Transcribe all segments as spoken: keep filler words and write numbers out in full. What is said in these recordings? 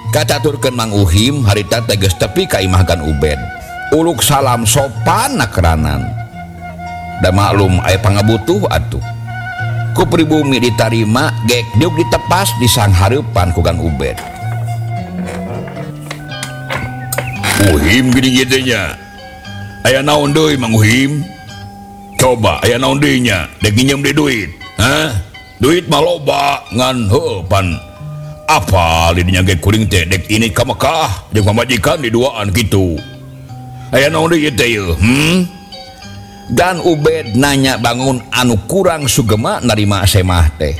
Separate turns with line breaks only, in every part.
kacaturkeun Mang Uhim harita teges tepi ka imah Gan Ubed. Uluk salam sopan nakeranan. Da maklum aya pangabutuh atuh. Ku pribumi ditarima gek diuk ditepas di sang hareupan ku Gan Ubed. Uhim gini kitu nya. Aya naon deui Mang Uhim? Coba aya naon deui nya? Dek nginjem deui duit. Hah? Duit mah loba ngan heuh pan apa lidinya ge kuring teh dek ini ka Mekah jeung pamajikan di duaan kitu. Aya naon deui teh yeuh? Hmm? Dan Ubed nanya bangun anu kurang sugema narima semah teh.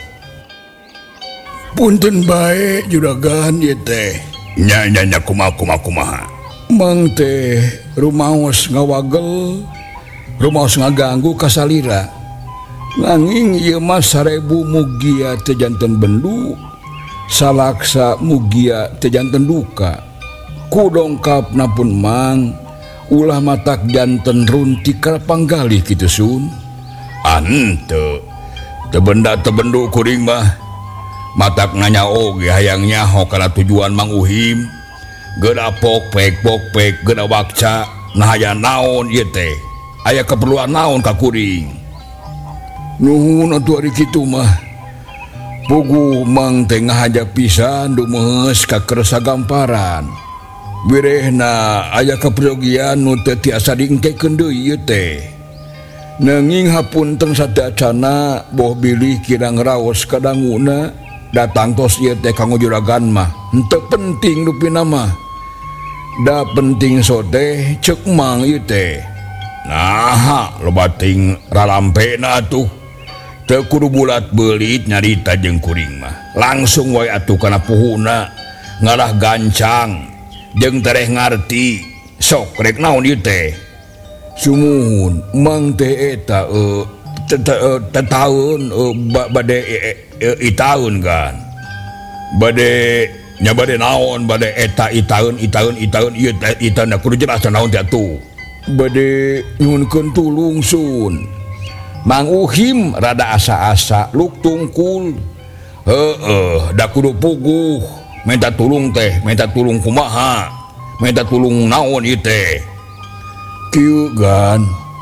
Punten bae juragan ieu teh.
Nya nya nya kumaha kumaha kumaha.
Mang teh rumaos ngawagel, rumaos ngaganggu ka salira. Nanging ieu mah sarebu mugia teh janten bendu, salaksa mugia teh janten duka. Kudongkapna pun mang ulah matak janten runti ka panggalih kitu sun.
Ante teu benda teu bendu kuring mah matak nanya oge hayang nyaho kana tujuan Mang Uhim. Geuna pokpek pokpek geuna wakca nah aya naon ieu teh? Aya keperluan naon ka kuring?
Nuhun atuh ari kitu mah. Puguh mang teh ngahajak pisan dumeheus ka kersa gamparan. Wirehna aya kaprogian nu teu tiasa diengkekeun deui ieu teh. Nanging hapunten sadacana boh bilih kirang raos kadanguna datang tos ieu teh kanggo juragan mah henteu penting rupina mah. Da penting sodeh ceuk mang ieu teh.
Naha loba ting ralampena atuh. Teu kudu bulat beulit nyarita jeung kuring mah. Langsung wae atuh kana puhuna ngalah gancang jeung tereh ngarti. Sok rek naon ieu teh?
Sumuhun mang teh eta eh tetaun
bade itaun kan. Bade nya bade naon bade eta itaun itaun itaun ieu teh itana kudu jelas naon teh atuh.
Bade nyuhunkeun tulung sun.
Mang Uhim rada asa-asa luk tungkul. Heeh, da kudu puguh. Minta tulung teh, minta tulung kumaha? Minta tulung naon ieu teh?
Kieu Gan.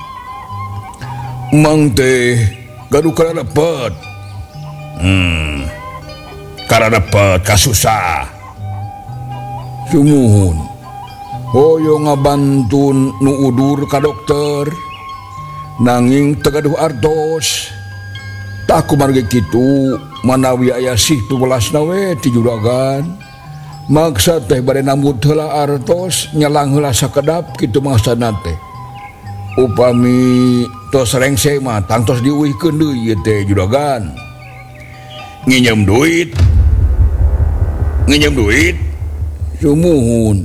Mang teh gaduh karadepet.
Hmm. Karadepet kasusah.
Sumuhun. Hoyo ngabantun nu udur ka dokter. Nanging tegaduh artos. Tak kumargi kitu manawi aya sih tubelasna we ti juragan. Maksa teh bade nambut heula artos nyalang heula sakedap kitu maksudna teh. Upami tos rengse mah tangtos diuihkeun deui ieu teh juragan.
Nginjem duit. Nginjem duit.
Sumuhun.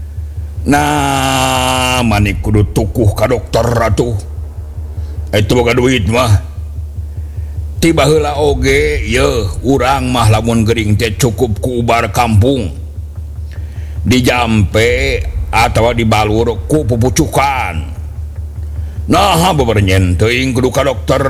Nah, manik kudu tukuh ka dokter atuh. Itu boga duit mah tiba heula oge yeuh urang mah lamun geuring teh cukup ku ubar kampung dijampe atawa dibalur ku pupucukan. Nah beberenyen teuing kudu ka dokter.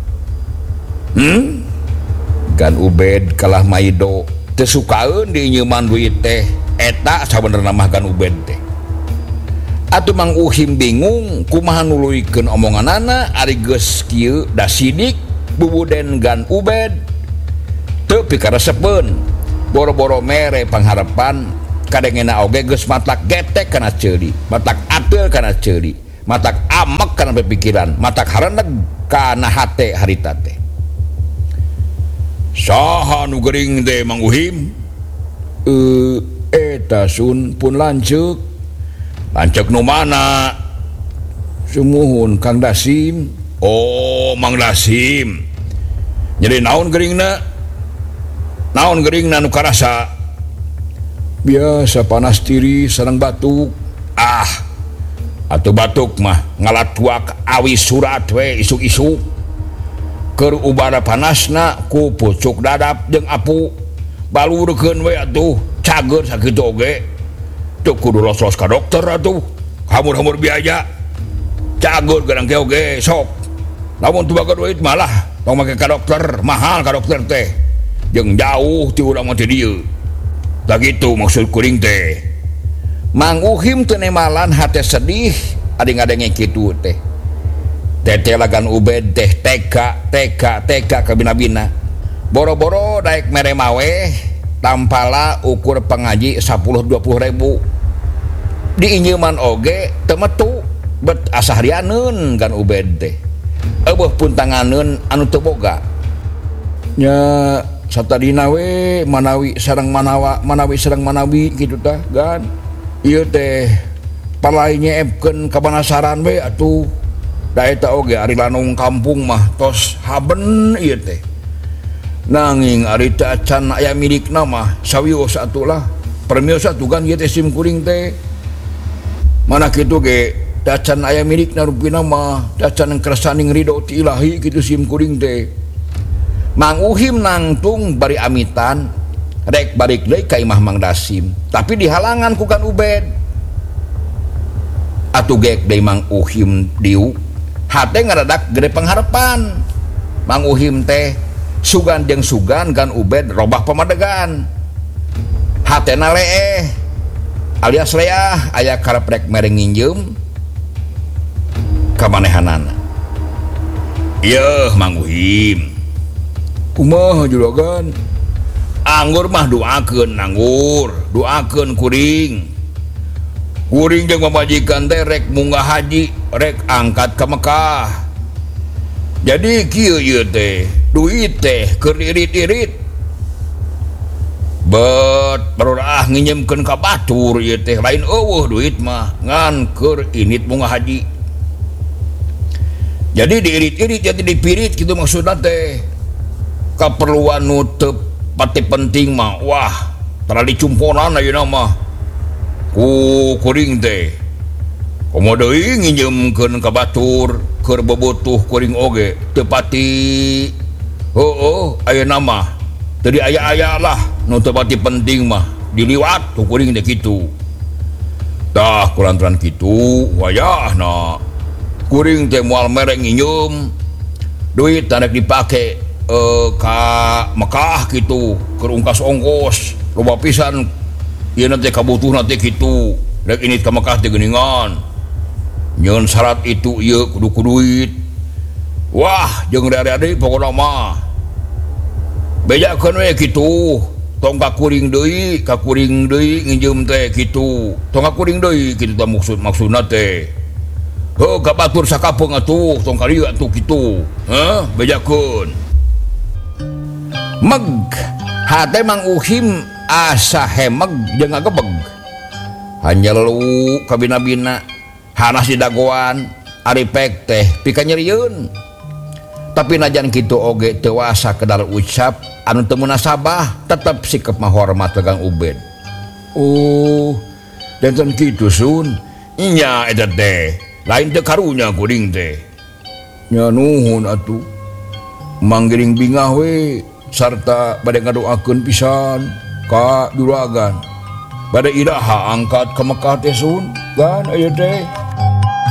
Hmm? Gan Ubed kalah maido teu sukaeun dinyeuman duit teh eta sabenerna mah Gan Ubed teh. Atuh Mang Uhim bingung kumaha nuluykeun omonganana ari geus kieu da sidik bubuden Gan Ubed teu pikaresepeun boro-boro mere pangharepan kadengena oge geus matak getek kana ceuli, matak ateul kana ceuli, matak amek kana pikiran, matak hareuneg kana hate harita teh. Saha nu geuring teh Mang Uhim?
Eh eta sun pun lanceuk.
Lanceuk nu mana?
Sumuhun Kang Dasim.
Oh, Mang Dasim. Jadi naon geuringna? Naon geuringna nu karasa?
Biasa panas tiri sareng batuk.
Ah, atuh batuk mah ngalatuak awi surat we isuk-isuk. Keur ubara panasna ku pucuk dadap jeung apu. Balurkeun we atuh, cager sakitu oge. Teu kudu los-los ka dokter atuh. Hamur-hamur biaya. Cager gadang teh oge sok. Lamun teu boga duit malah tong make ka dokter, mahal ka dokter teh. Jeung jauh ti urang mah ti dieu. tak gitu maksud kuring teh. Mang Uhim teu nemalan hate sedih adi ngadenge kitu teh. Tete lagan Ubed teh teka teka teka ka bina-bina. Boro-boro daek mere mawe tampala ukur pengaji sepuluh dua puluh ribu. Di inyeman oge teu metu bet asahrianeun kan Ubed teh. Eueuh puntanganeun anu teu boga.
Nya satadina we manawi sareng manawa manawi sareng manawi kitu tah gan. Ieu teh palai nyeepkeun kabanasaran we atuh. Da eta oge ari lanung kampung mah tos haben ieu teh. Nanging ari teh acan aya milikna mah sawios atulah. Permios atuh kan ieu teh sim kuring teh. Mana kitu ge dacan aya milikna rupina mah dacan keresaning ridho ti ilahi kitu sim kuring teh. Mang Uhim nangtung bari amitan rek balik deui ka imah Mang Dasim, tapi dihalangan ku kan Ubed. Atuh geek deui Mang Uhim diu hate ngaradak gede pengharepan. Mang Uhim teh sugan jeung sugan kan Ubed robah pamadegan. Hatena leeh alias leah aya karep rek mere nginjem ka manehanana. Yeuh Mang Uhim, Kumaha juragan?
anggur mah doakeun anggur, doakeun kuring. Kuring jeung pamajikan teh rek munggah haji, rek angkat ka Mekah. Jadi kieu ieu teh, duit teh keur diirit-irit. Bet perurah nginjemkeun ka batur ieu teh lain eueuh duit mah ngan keur init munggah haji. Jadi diirit-irit jadi dipirit kitu maksudna teh. Kaperluan nu teu pati penting mah wah tara dicumponan ayeuna mah ku kuring teh. Komo deui nginjemkeun ka batur keur bobotoh kuring oge teu pati heueuh ayeuna mah teu diaya-aya lah nu teu pati penting mah diliwat ku kuring teh kitu. Tah kulantaran kitu wayahna kuring teh moal mere nginjem duit tanek dipake uh, ka Mekah gitu keur ungkas ongkos loba pisan ieu teh kabutuhna teh kitu rek init ka Mekah teh geuningan nyeun syarat itu ieu kudu ku duit. Wah jeung reare-reare pokona mah bejakeun we kitu tong ka kuring deui ka kuring deui nginjem teh kitu tong ka kuring deui kitu tah maksud maksudna teh heuh ka batur sakapeung atuh tong ka dieu atuh kitu heuh bejakeun. Meg hate Mang Uhim asa hemeg jeung ngagebeg hanjelu ka bina-bina hanas di dagoan ari pek teh pika nyerieun. Tapi najan kitu oge teu wasa kedal ucap anu teu munasabah tetep sikep mah hormat ka Kang Ubed.
Oh, danten kitu sun.
Nya eta teh lain teu karunya kuring teh.
Nya nuhun atuh. Manggiring bingah we sarta bade ngadoakeun pisan ka juragan. Bade iraha angkat ka Mekah teh sun. Kan aya teh.